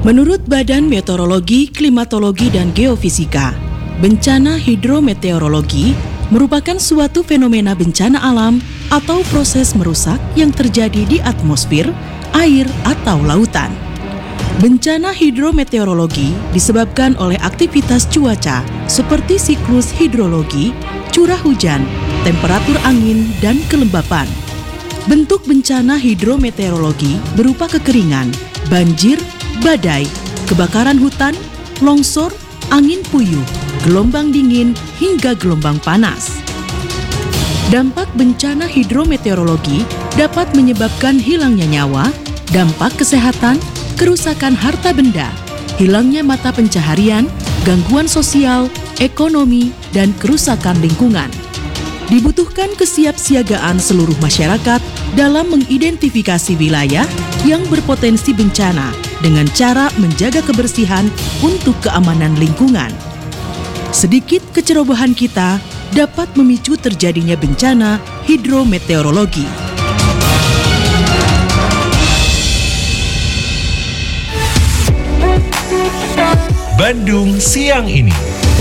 Menurut Badan Meteorologi, Klimatologi, dan Geofisika, bencana hidrometeorologi merupakan suatu fenomena bencana alam atau proses merusak yang terjadi di atmosfer, air, atau lautan. Bencana hidrometeorologi disebabkan oleh aktivitas cuaca seperti siklus hidrologi, curah hujan, temperatur angin, dan kelembapan. Bentuk bencana hidrometeorologi berupa kekeringan, banjir, badai, kebakaran hutan, longsor, angin puyuh, gelombang dingin, hingga gelombang panas. Dampak bencana hidrometeorologi dapat menyebabkan hilangnya nyawa, dampak kesehatan, kerusakan harta benda, hilangnya mata pencaharian, gangguan sosial, ekonomi, dan kerusakan lingkungan. Dibutuhkan kesiapsiagaan seluruh masyarakat dalam mengidentifikasi wilayah yang berpotensi bencana dengan cara menjaga kebersihan untuk keamanan lingkungan. Sedikit kecerobohan kita dapat memicu terjadinya bencana hidrometeorologi. Bandung Siang Ini.